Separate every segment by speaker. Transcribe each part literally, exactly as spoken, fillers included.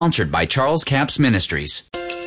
Speaker 1: Sponsored by Charles Capps Ministries.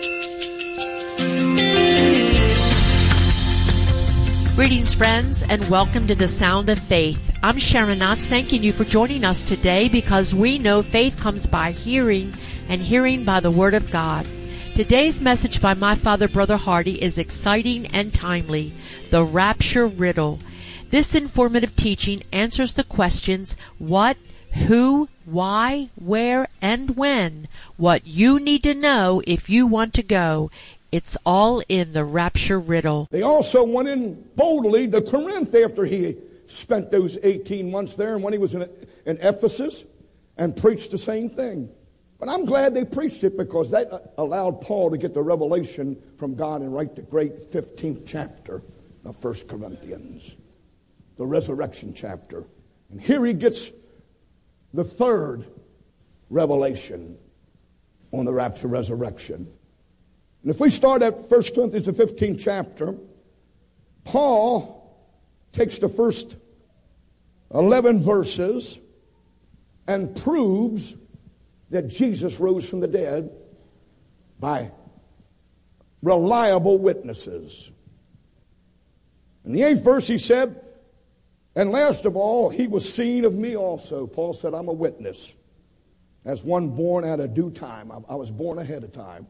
Speaker 2: Greetings, friends, and welcome to the Sound of Faith. I'm Sharon Knotts, thanking you for joining us today because we know faith comes by hearing, and hearing by the Word of God. Today's message by my father, Brother Hardy, is exciting and timely, the Rapture Riddle. This informative teaching answers the questions, what, who, why, where, and when, what you need to know if you want to go. It's all in the Rapture Riddle.
Speaker 3: They also went in boldly to Corinth after he spent those eighteen months there and when he was in, in Ephesus and preached the same thing. But I'm glad they preached it because that allowed Paul to get the revelation from God and write the great fifteenth chapter of First Corinthians, the resurrection chapter. And here he gets the third revelation on the rapture resurrection. And if we start at First Corinthians, the fifteenth chapter, Paul takes the first eleven verses and proves that Jesus rose from the dead by reliable witnesses. In the eighth verse he said, and last of all, he was seen of me also. Paul said, I'm a witness, as one born at a due time. I, I was born ahead of time.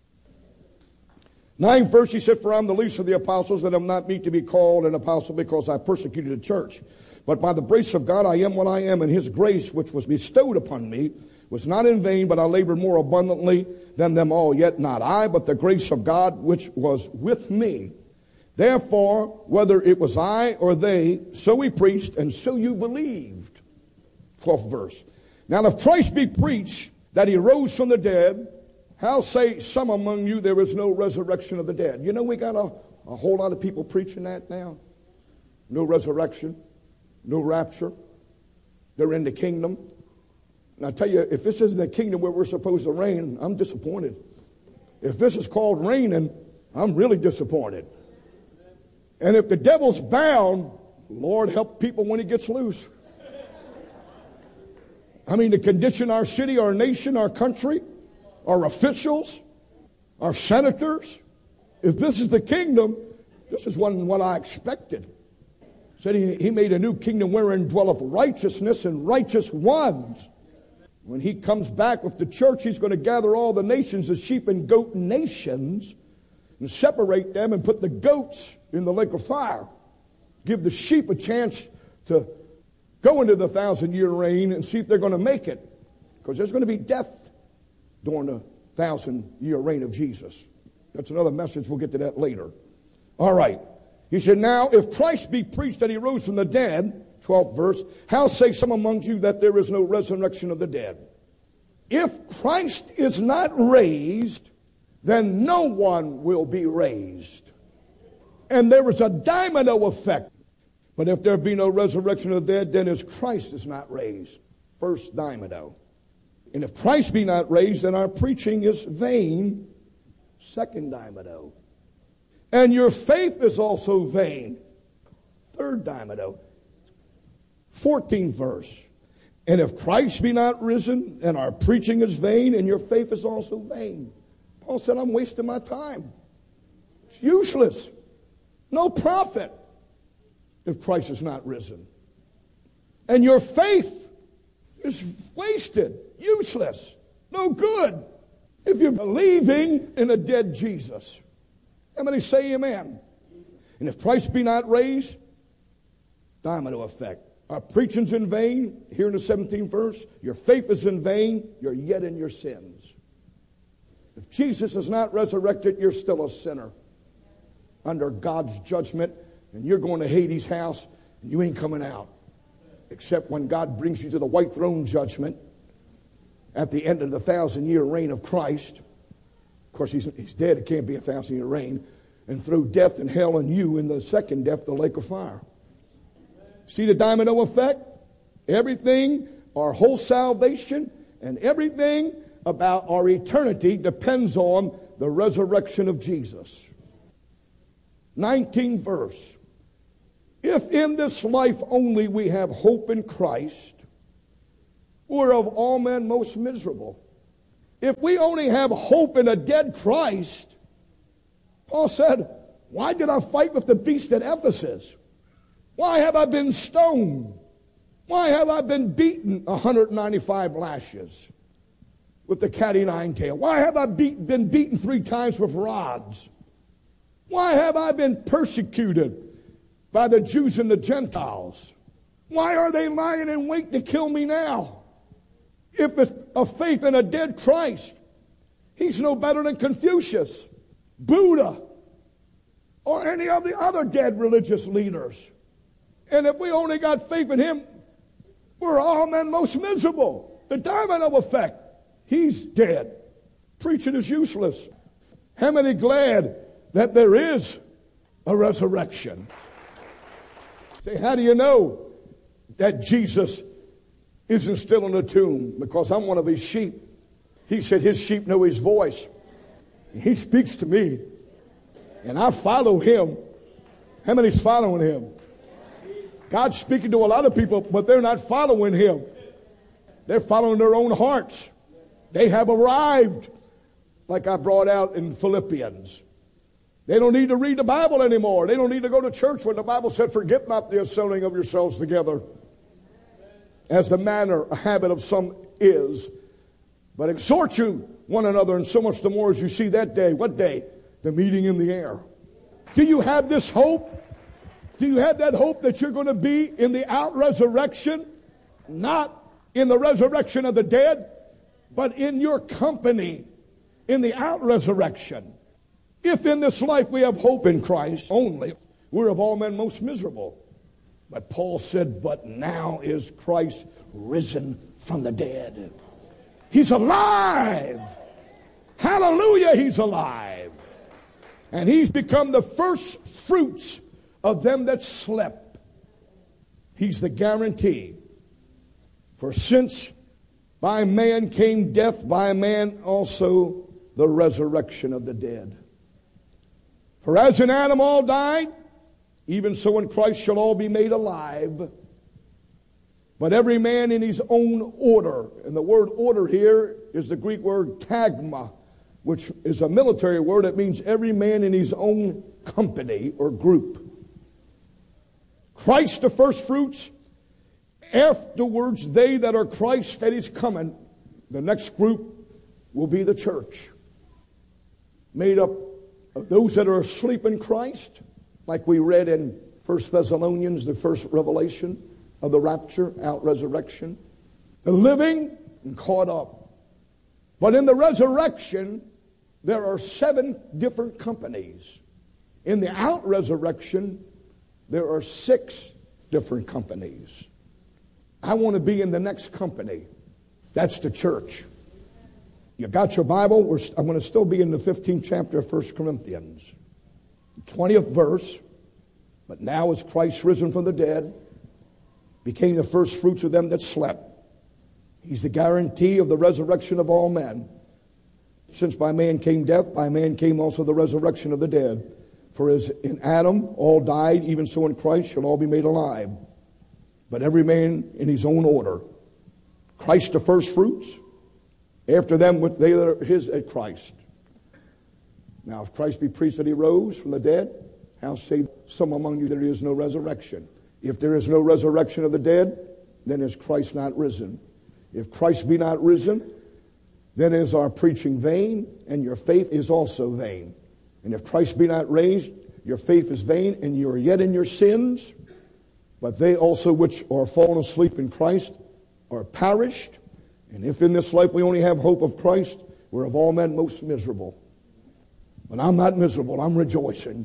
Speaker 3: Ninth verse, he said, for I'm the least of the apostles, that I'm not meet to be called an apostle because I persecuted the church. But by the grace of God I am what I am, and his grace which was bestowed upon me was not in vain, but I labored more abundantly than them all. Yet not I, but the grace of God which was with me. Therefore, whether it was I or they, so we preached, and so you believed. twelfth verse. Now if Christ be preached that he rose from the dead, how say some among you there is no resurrection of the dead? You know we got a, a whole lot of people preaching that now. No resurrection, no rapture. They're in the kingdom. And I tell you, if this isn't the kingdom where we're supposed to reign, I'm disappointed. If this is called reigning, I'm really disappointed. And if the devil's bound, Lord help people when he gets loose. I mean, to condition our city, our nation, our country, our officials, our senators. If this is the kingdom, this is one what I expected. Said he, he made a new kingdom wherein dwelleth righteousness and righteous ones. When he comes back with the church, he's going to gather all the nations, the sheep and goat nations, and separate them and put the goats in the lake of fire. Give the sheep a chance to go into the thousand-year reign and see if they're going to make it. Because there's going to be death during the thousand-year reign of Jesus. That's another message. We'll get to that later. All right. He said, now, if Christ be preached that he rose from the dead, twelfth verse, how say some among you that there is no resurrection of the dead? If Christ is not raised, then no one will be raised. And there is a domino effect. But if there be no resurrection of the dead, then as Christ is not raised. First domino. And if Christ be not raised, then our preaching is vain. Second domino. And your faith is also vain. Third domino. fourteenth verse. And if Christ be not risen, then our preaching is vain, and your faith is also vain. Paul said, I'm wasting my time. It's useless. No profit if Christ is not risen. And your faith is wasted, useless, no good if you're believing in a dead Jesus. How many say amen? And if Christ be not raised, domino effect. Our preaching's in vain. Here in the seventeenth verse, your faith is in vain. You're yet in your sins. If Jesus is not resurrected, you're still a sinner under God's judgment, and you're going to Hades' house, and you ain't coming out. Except when God brings you to the white throne judgment at the end of the thousand-year reign of Christ. Of course, he's, he's dead. It can't be a thousand-year reign. And throw death and hell and you in the second death, the lake of fire. See the domino effect? Everything, our whole salvation, and everything about our eternity depends on the resurrection of Jesus. nineteenth verse. If in this life only we have hope in Christ, we're of all men most miserable. If we only have hope in a dead Christ, Paul said, why did I fight with the beast at Ephesus? Why have I been stoned? Why have I been beaten one hundred ninety-five lashes with the cat o' nine tail? Why have I beat, been beaten three times with rods? Why have I been persecuted by the Jews and the Gentiles? Why are they lying in wait to kill me now? If it's a faith in a dead Christ, he's no better than Confucius, Buddha, or any of the other dead religious leaders. And if we only got faith in him, we're all men most miserable. The domino effect. He's dead. Preaching is useless. How many glad that there is a resurrection? Say, how do you know that Jesus isn't still in the tomb? Because I'm one of his sheep. He said his sheep know his voice. He speaks to me. And I follow him. How many's following him? God's speaking to a lot of people, but they're not following him. They're following their own hearts. They have arrived, like I brought out in Philippians. They don't need to read the Bible anymore. They don't need to go to church when the Bible said, forget not the assembling of yourselves together, as the manner, a habit of some is, but exhort you one another, and so much the more as you see that day. What day? The meeting in the air. Do you have this hope? Do you have that hope that you're going to be in the out-resurrection? Not in the resurrection of the dead, but in your company in the out-resurrection. If in this life we have hope in Christ only, we're of all men most miserable. But Paul said, but now is Christ risen from the dead. He's alive. Hallelujah, he's alive. And he's become the first fruits of them that slept. He's the guarantee. For since by man came death, by man also the resurrection of the dead. For as in Adam all died, even so in Christ shall all be made alive. But every man in his own order. And the word order here is the Greek word tagma, which is a military word. It means every man in his own company or group. Christ the first fruits, afterwards they that are Christ that is coming. The next group will be the church, made up of those that are asleep in Christ, like we read in First Thessalonians, the first revelation of the rapture, out resurrection. The living and caught up. But in the resurrection, there are seven different companies. In the out resurrection, there are six different companies. I want to be in the next company. That's the church. You got your Bible? We're, I'm going to still be in the fifteenth chapter of First Corinthians. twentieth verse. But now is Christ risen from the dead, became the first fruits of them that slept. He's the guarantee of the resurrection of all men. Since by man came death, by man came also the resurrection of the dead. For as in Adam all died, even so in Christ shall all be made alive. But every man in his own order. Christ the first fruits. After them, they that are his at Christ. Now, if Christ be preached that he rose from the dead, how say some among you that there is no resurrection? If there is no resurrection of the dead, then is Christ not risen. If Christ be not risen, then is our preaching vain, and your faith is also vain. And if Christ be not raised, your faith is vain, and you are yet in your sins. But they also which are fallen asleep in Christ are perished. And if in this life we only have hope of Christ, we're of all men most miserable. But I'm not miserable, I'm rejoicing.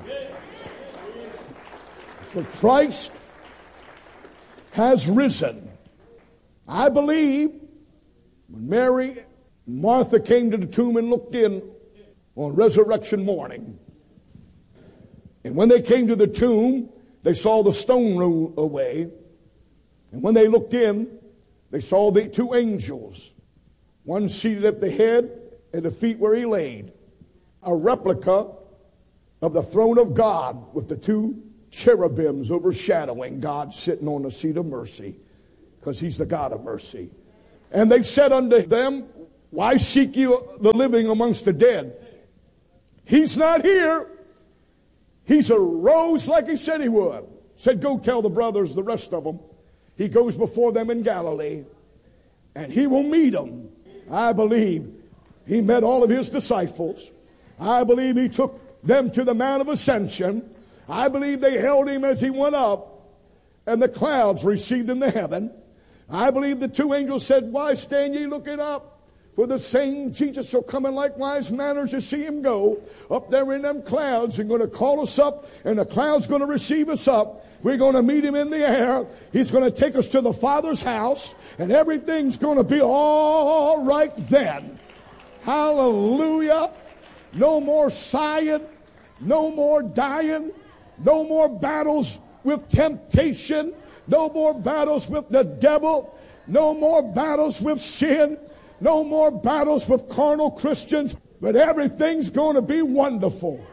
Speaker 3: For Christ has risen. I believe when Mary and Martha came to the tomb and looked in on resurrection morning, and when they came to the tomb, they saw the stone rolled away. And when they looked in, they saw the two angels, one seated at the head and the feet where he laid, a replica of the throne of God with the two cherubims overshadowing God sitting on the seat of mercy, because he's the God of mercy. And they said unto them, Why seek you the living amongst the dead? He's not here. He's arose like he said he would. Said, go tell the brothers, the rest of them. He goes before them in Galilee, and he will meet them. I believe he met all of his disciples. I believe he took them to the Mount of Ascension. I believe they held him as he went up, and the clouds received him to heaven. I believe the two angels said, why stand ye looking up? For the same Jesus shall come in likewise manner to see him go. Up there in them clouds, he's going to call us up, and the clouds going to receive us up. We're going to meet him in the air. He's going to take us to the Father's house, and everything's going to be all right then. Hallelujah. No more sighing, no more dying, no more battles with temptation, no more battles with the devil, no more battles with sin, no more battles with carnal Christians, but everything's going to be wonderful.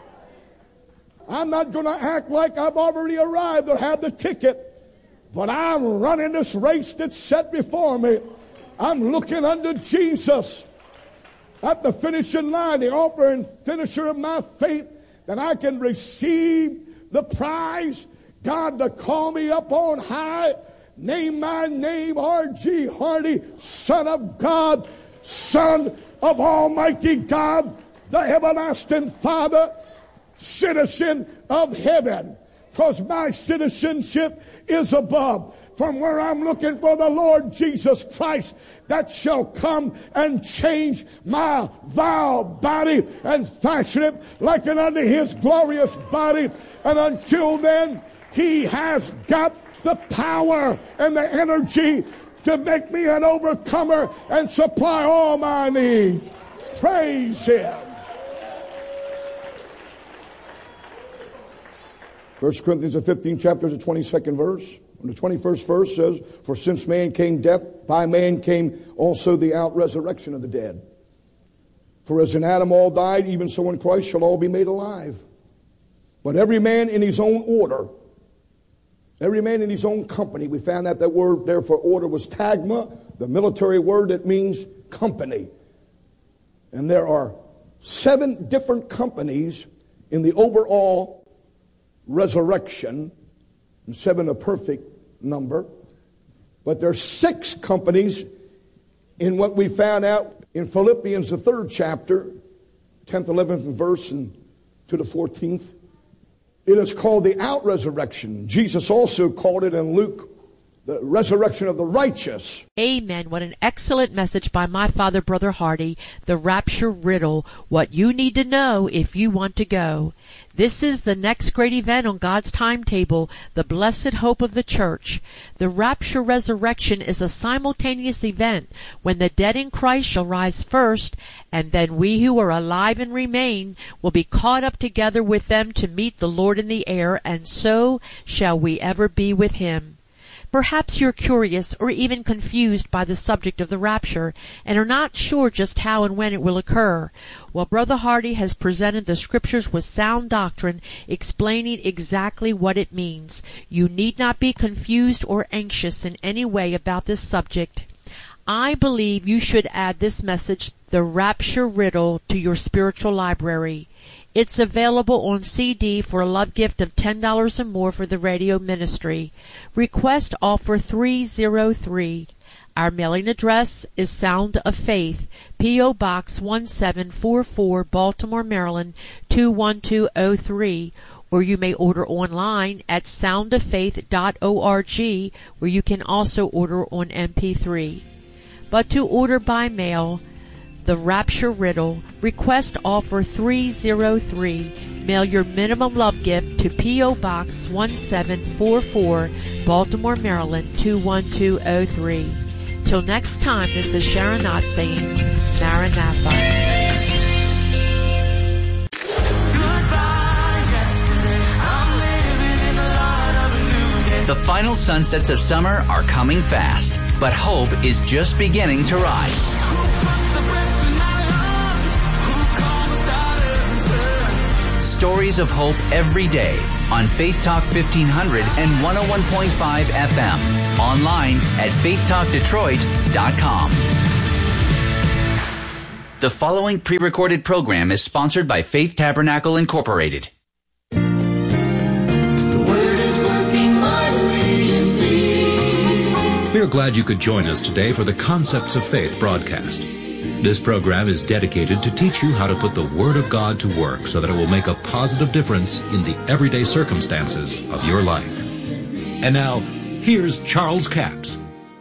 Speaker 3: I'm not going to act like I've already arrived or have the ticket, but I'm running this race that's set before me. I'm looking unto Jesus at the finishing line, the author and finisher of my faith, that I can receive the prize. God to call me up on high. Name my name, R G Hardy, Son of God, Son of Almighty God, the everlasting Father, citizen of heaven. Because my citizenship is above. From where I'm looking for the Lord Jesus Christ, that shall come and change my vile body and fashion it like unto his glorious body. And until then, he has got the power and the energy to make me an overcomer and supply all my needs. Praise him. First Corinthians, the fifteenth chapter, the twenty-second verse. And the twenty-first verse says, for since man came death, by man came also the out-resurrection of the dead. For as in Adam all died, even so in Christ shall all be made alive. But every man in his own order, every man in his own company. We found out that word there for order was tagma, the military word that means company. And there are seven different companies in the overall resurrection, and seven a perfect number. But there are six companies in what we found out in Philippians, the third chapter, tenth, eleventh verse, and to the fourteenth. It is called the out-resurrection. Jesus also called it in Luke the resurrection of the righteous.
Speaker 2: Amen. What an excellent message by my father, Brother Hardy. The rapture riddle. What you need to know if you want to go. This is the next great event on God's timetable, the blessed hope of the church. The rapture resurrection is a simultaneous event when the dead in Christ shall rise first, and then we who are alive and remain will be caught up together with them to meet the Lord in the air, and so shall we ever be with him. Perhaps you're curious or even confused by the subject of the rapture and are not sure just how and when it will occur. Well, Brother Hardy has presented the scriptures with sound doctrine explaining exactly what it means. You need not be confused or anxious in any way about this subject. I believe you should add this message, The Rapture Riddle, to your spiritual library. It's available on C D for a love gift of ten dollars or more for the radio ministry. Request offer three oh three. Our mailing address is Sound of Faith, P O. Box one seven four four, Baltimore, Maryland two one two oh three. Or you may order online at sound of faith dot org, where you can also order on M P three. But to order by mail, The Rapture Riddle, request offer three oh three. Mail your minimum love gift to P O. Box one seven four four, Baltimore, Maryland two one two oh three. Till next time, this is Sharon Knott saying, Maranatha.
Speaker 1: The final sunsets of summer are coming fast, but hope is just beginning to rise. Stories of hope every day on Faith Talk fifteen hundred and one oh one point five F M. Online at faith talk detroit dot com. The following pre-recorded program is sponsored by Faith Tabernacle Incorporated.
Speaker 4: The Word is working mightily in me.
Speaker 5: We are glad you could join us today for the Concepts of Faith broadcast. This program is dedicated to teach you how to put the Word of God to work so that it will make a positive difference in the everyday circumstances of your life. And now, here's Charles Capps.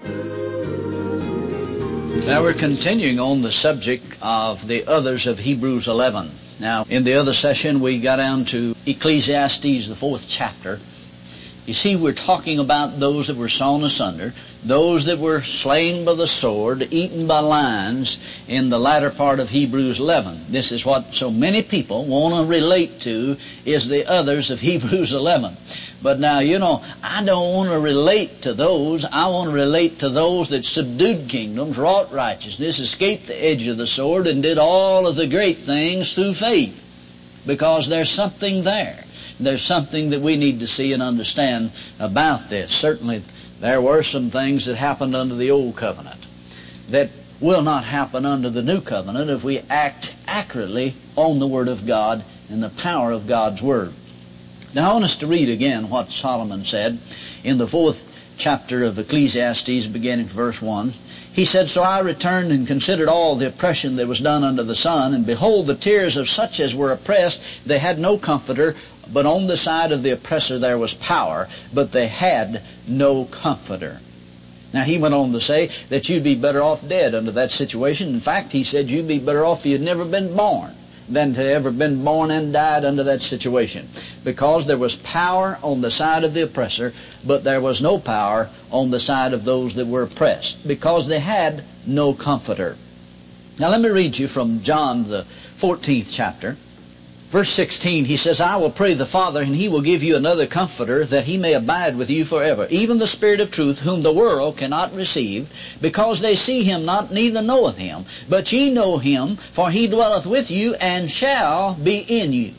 Speaker 6: Now we're continuing on the subject of the others of Hebrews eleven. Now, in the other session, we got down to Ecclesiastes, the fourth chapter. You see, we're talking about those that were sawn asunder, those that were slain by the sword, eaten by lions in the latter part of Hebrews eleven. This is what so many people want to relate to, is the others of Hebrews eleven. But now, you know, I don't want to relate to those. I want to relate to those that subdued kingdoms, wrought righteousness, escaped the edge of the sword, and did all of the great things through faith. Because there's something there. There's something that we need to see and understand about this. Certainly, there were some things that happened under the Old Covenant that will not happen under the New Covenant if we act accurately on the Word of God and the power of God's Word. Now I want us to read again what Solomon said in the fourth chapter of Ecclesiastes, beginning with verse one. He said, "So I returned and considered all the oppression that was done under the sun, and behold, the tears of such as were oppressed, they had no comforter, but on the side of the oppressor there was power, but they had no comforter." Now he went on to say that you'd be better off dead under that situation. In fact, he said you'd be better off if you'd never been born than to ever been born and died under that situation. Because there was power on the side of the oppressor, but there was no power on the side of those that were oppressed, because they had no comforter. Now let me read you from John, the fourteenth chapter. Verse sixteen, he says, "I will pray the Father, and he will give you another comforter, that he may abide with you forever, even the Spirit of truth, whom the world cannot receive, because they see him not, neither knoweth him. But ye know him, for he dwelleth with you, and shall be in you."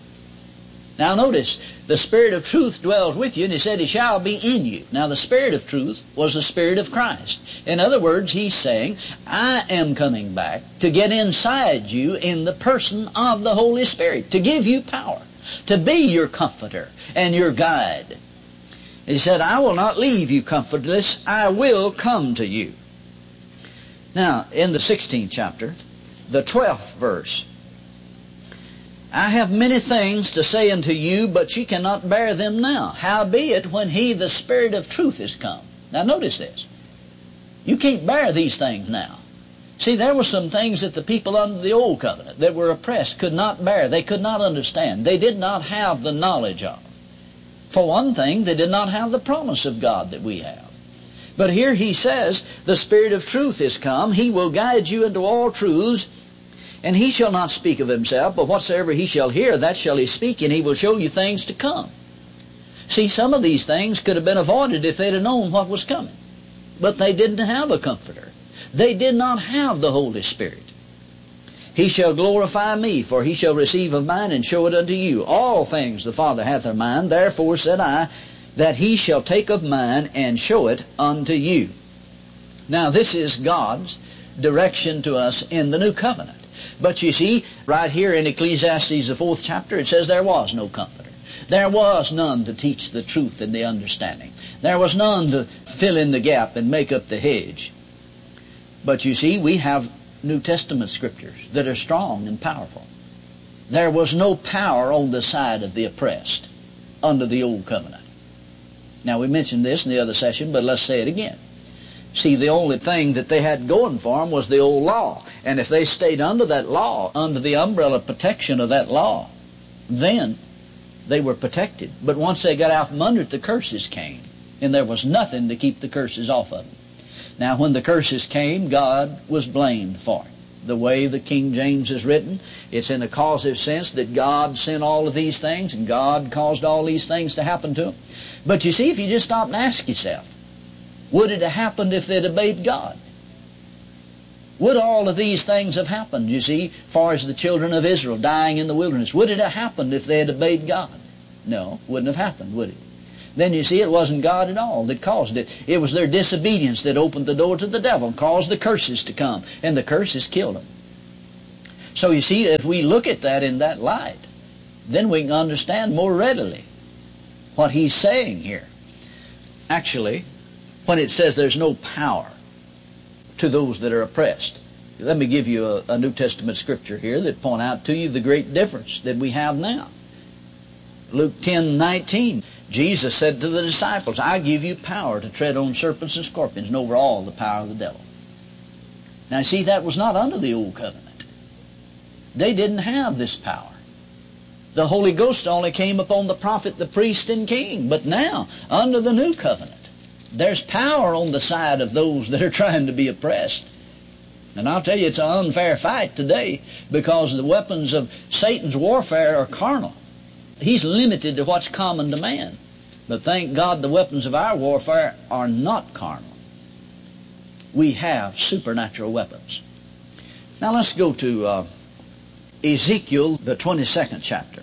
Speaker 6: Now notice, the Spirit of truth dwells with you, and he said he shall be in you. Now the Spirit of truth was the Spirit of Christ. In other words, he's saying, I am coming back to get inside you in the person of the Holy Spirit, to give you power, to be your comforter and your guide. He said, "I will not leave you comfortless, I will come to you." Now, in the sixteenth chapter, the twelfth verse, "I have many things to say unto you, but ye cannot bear them now. Howbeit, when he, the Spirit of truth, is come." Now notice this. You can't bear these things now. See, there were some things that the people under the Old Covenant that were oppressed could not bear. They could not understand. They did not have the knowledge of. For one thing, they did not have the promise of God that we have. But here he says, the Spirit of truth is come. He will guide you into all truths. And he shall not speak of himself, but whatsoever he shall hear, that shall he speak, and he will show you things to come. See, some of these things could have been avoided if they'd have known what was coming. But they didn't have a comforter. They did not have the Holy Spirit. "He shall glorify me, for he shall receive of mine, and show it unto you. All things the Father hath of mine, therefore said I, that he shall take of mine, and show it unto you." Now this is God's direction to us in the New Covenant. But you see, right here in Ecclesiastes, the fourth chapter, it says there was no comforter. There was none to teach the truth and the understanding. There was none to fill in the gap and make up the hedge. But you see, we have New Testament scriptures that are strong and powerful. There was no power on the side of the oppressed under the Old Covenant. Now, we mentioned this in the other session, but let's say it again. See, the only thing that they had going for them was the old law. And if they stayed under that law, under the umbrella protection of that law, then they were protected. But once they got out from under it, the curses came. And there was nothing to keep the curses off of them. Now, when the curses came, God was blamed for it. The way the King James is written, it's in a causative sense that God sent all of these things, and God caused all these things to happen to them. But you see, if you just stop and ask yourself, would it have happened if they'd obeyed God? Would all of these things have happened, you see, as far as the children of Israel dying in the wilderness? Would it have happened if they had obeyed God? No, wouldn't have happened, would it? Then you see, it wasn't God at all that caused it. It was their disobedience that opened the door to the devil, caused the curses to come, and the curses killed them. So you see, if we look at that in that light, then we can understand more readily what he's saying here. Actually, when it says there's no power to those that are oppressed, let me give you a, a New Testament scripture here that point out to you the great difference that we have now. Luke ten nineteen, Jesus said to the disciples, I give you power to tread on serpents and scorpions and over all the power of the devil. Now see, that was not under the old covenant. They didn't have this power. The Holy Ghost only came upon the prophet, the priest, and king. But now, under the new covenant, there's power on the side of those that are trying to be oppressed. And I'll tell you, it's an unfair fight today because the weapons of Satan's warfare are carnal. He's limited to what's common to man. But thank God the weapons of our warfare are not carnal. We have supernatural weapons. Now let's go to uh, Ezekiel, the twenty-second chapter.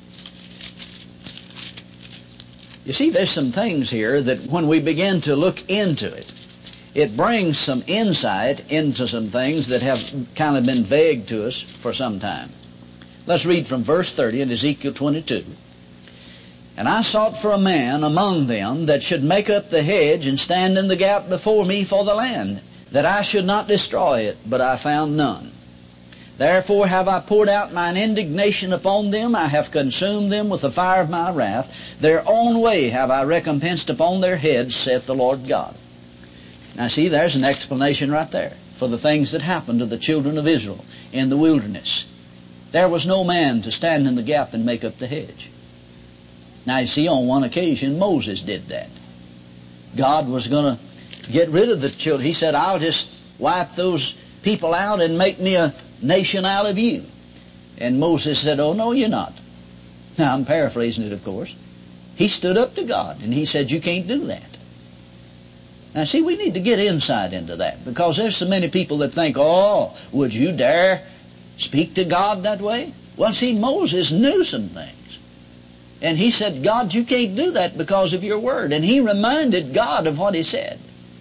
Speaker 6: You see, there's some things here that when we begin to look into it, it brings some insight into some things that have kind of been vague to us for some time. Let's read from verse thirty in Ezekiel twenty-two. And I sought for a man among them that should make up the hedge and stand in the gap before me for the land, that I should not destroy it, but I found none. Therefore have I poured out mine indignation upon them, I have consumed them with the fire of my wrath. Their own way have I recompensed upon their heads, saith the Lord God. Now see, there's an explanation right there for the things that happened to the children of Israel in the wilderness. There was no man to stand in the gap and make up the hedge. Now you see, on one occasion Moses did that. God was going to get rid of the children. He said, I'll just wipe those people out and make me a nation out of you. And Moses said, oh no, you're not. Now I'm paraphrasing it, of course. He stood up to God and he said, you can't do that. Now see, we need to get insight into that, because there's so many people that think, oh, would you dare speak to God that way? Well, see, Moses knew some things. And he said, God, you can't do that because of your word. And he reminded God of what he said.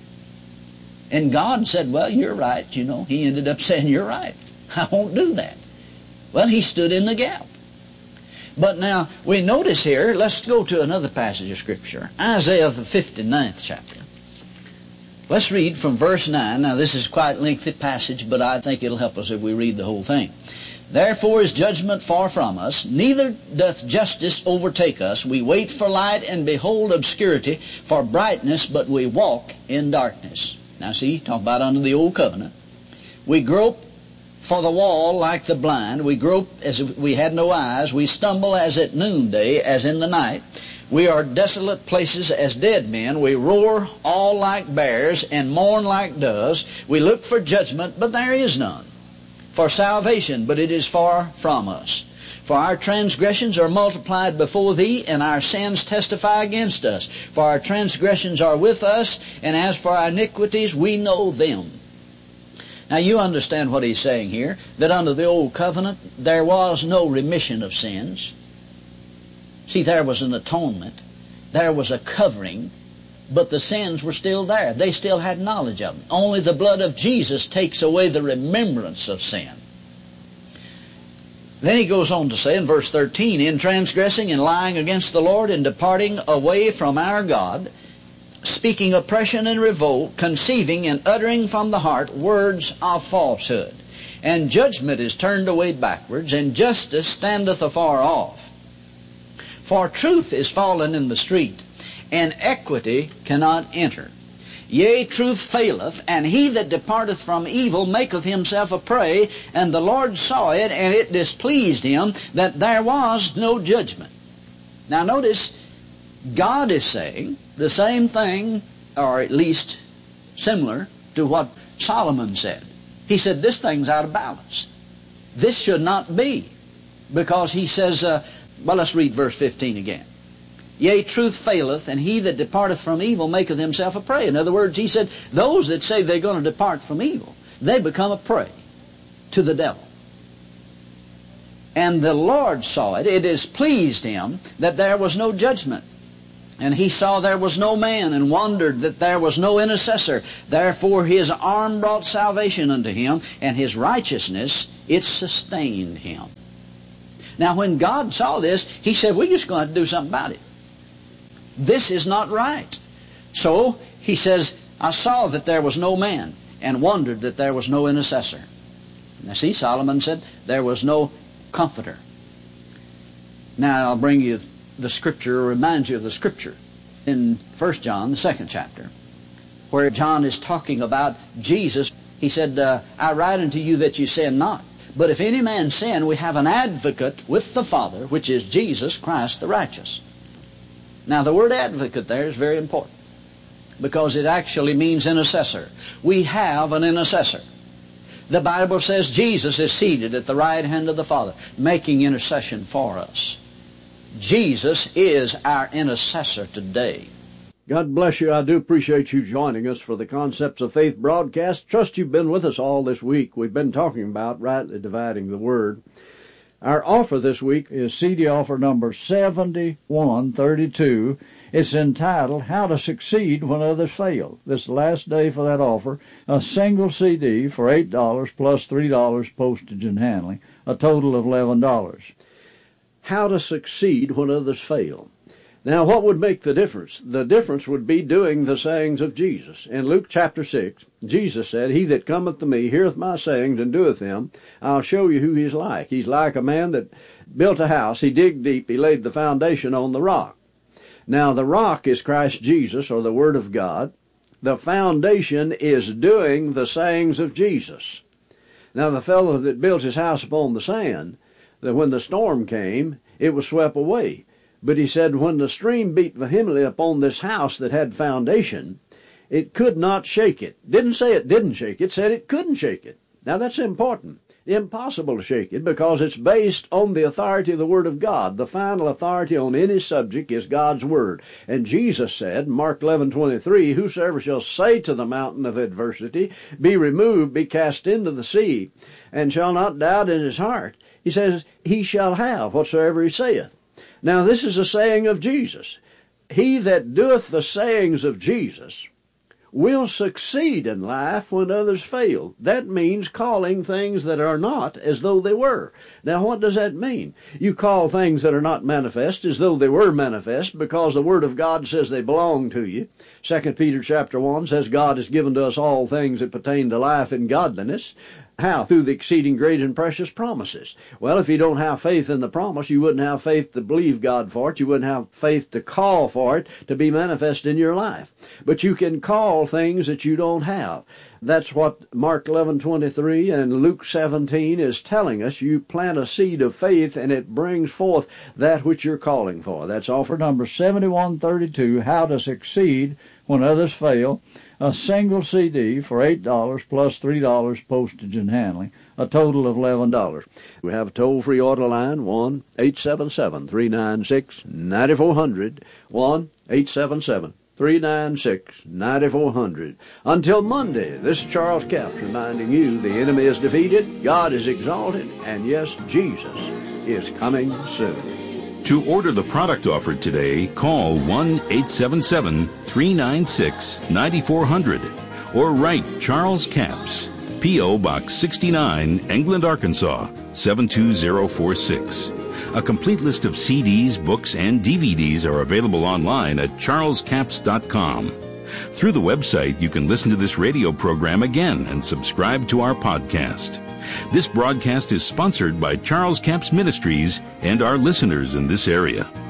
Speaker 6: And God said, well, you're right, you know. He ended up saying, you're right. I won't do that. Well, he stood in the gap. But now, we notice here, let's go to another passage of Scripture. Isaiah, the fifty-ninth chapter. Let's read from verse nine. Now, this is quite a lengthy passage, but I think it'll help us if we read the whole thing. Therefore is judgment far from us, neither doth justice overtake us. We wait for light, and behold obscurity, for brightness, but we walk in darkness. Now see, talk about under the old covenant. We grope for the wall like the blind. We grope as if we had no eyes. We stumble as at noonday, as in the night. We are desolate places as dead men. We roar all like bears and mourn like doves. We look for judgment, but there is none. For salvation, but it is far from us. For our transgressions are multiplied before thee, and our sins testify against us. For our transgressions are with us, and as for our iniquities, we know them. Now you understand what he's saying here, that under the old covenant, there was no remission of sins. See, there was an atonement. There was a covering, but the sins were still there. They still had knowledge of them. Only the blood of Jesus takes away the remembrance of sin. Then he goes on to say in verse thirteen, in transgressing and lying against the Lord and departing away from our God, speaking oppression and revolt, conceiving and uttering from the heart words of falsehood. And judgment is turned away backwards, and justice standeth afar off. For truth is fallen in the street, and equity cannot enter. Yea, truth faileth, and he that departeth from evil maketh himself a prey, and the Lord saw it, and it displeased him that there was no judgment. Now notice, God is saying the same thing, or at least similar to what Solomon said. He said, this thing's out of balance. This should not be. Because he says, uh, well, let's read verse fifteen again. Yea, truth faileth, and he that departeth from evil maketh himself a prey. In other words, he said, those that say they're going to depart from evil, they become a prey to the devil. And the Lord saw it. It displeased him that there was no judgment. And he saw there was no man, and wondered that there was no intercessor. Therefore his arm brought salvation unto him, and his righteousness, it sustained him. Now when God saw this, he said, we're just going to have to do something about it. This is not right. So he says, I saw that there was no man, and wondered that there was no intercessor. Now see, Solomon said there was no comforter. Now I'll bring you the scripture, or remind you of the scripture in First John, the second chapter, where John is talking about Jesus. He said, uh, I write unto you that you sin not. But if any man sin, we have an advocate with the Father, which is Jesus Christ the righteous. Now the word advocate there is very important, because it actually means intercessor. We have an intercessor. The Bible says Jesus is seated at the right hand of the Father, making intercession for us. Jesus is our intercessor today.
Speaker 7: God bless you. I do appreciate you joining us for the Concepts of Faith broadcast. Trust you've been with us all this week. We've been talking about rightly dividing the Word. Our offer this week is C D offer number seventy-one thirty-two. It's entitled, How to Succeed When Others Fail. This is the last day for that offer. A single C D for eight dollars plus three dollars postage and handling, a total of eleven dollars. How to succeed when others fail. Now, what would make the difference? The difference would be doing the sayings of Jesus. In Luke chapter six, Jesus said, He that cometh to me heareth my sayings and doeth them, I'll show you who he's like. He's like a man that built a house. He digged deep. He laid the foundation on the rock. Now, the rock is Christ Jesus, or the Word of God. The foundation is doing the sayings of Jesus. Now, the fellow that built his house upon the sand, that when the storm came, it was swept away. But he said, when the stream beat vehemently upon this house that had foundation, it could not shake it. Didn't say it didn't shake it, said it couldn't shake it. Now that's important. Impossible to shake it, because it's based on the authority of the Word of God. The final authority on any subject is God's Word. And Jesus said, Mark eleven twenty-three, Whosoever shall say to the mountain of adversity, Be removed, be cast into the sea, and shall not doubt in his heart, he says, he shall have whatsoever he saith. Now this is a saying of Jesus. He that doeth the sayings of Jesus will succeed in life when others fail. That means calling things that are not as though they were. Now what does that mean? You call things that are not manifest as though they were manifest, because the Word of God says they belong to you. Second Peter chapter one says God has given to us all things that pertain to life and godliness. How? Through the exceeding great and precious promises. Well, if you don't have faith in the promise, you wouldn't have faith to believe God for it. You wouldn't have faith to call for it to be manifest in your life. But you can call things that you don't have. That's what Mark eleven twenty-three and Luke seventeen is telling us. You plant a seed of faith and it brings forth that which you're calling for. That's offer number seventy-one thirty-two, How to Succeed When Others Fail. A single C D for eight dollars plus three dollars postage and handling, a total of eleven dollars. We have a toll-free order line, one eight seven seven, three nine six, nine four zero zero, one eight seven seven, three nine six, nine four zero zero. Until Monday, this is Charles Capps reminding you the enemy is defeated, God is exalted, and yes, Jesus is coming soon.
Speaker 8: To order the product offered today, call one eight seven seven, three nine six, nine four zero zero or write Charles Capps, P O. Box sixty-nine, England, Arkansas, seven two zero four six. A complete list of C Ds, books, and D V Ds are available online at charles capps dot com. Through the website, you can listen to this radio program again and subscribe to our podcast. This broadcast is sponsored by Charles Capps Ministries and our listeners in this area.